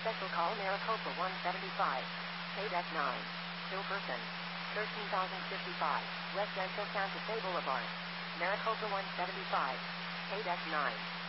Special call Maricopa 175. KDEC 9. Still person. 13,055. West Central Santa Fe Boulevard. Maricopa 175. KDEC 9.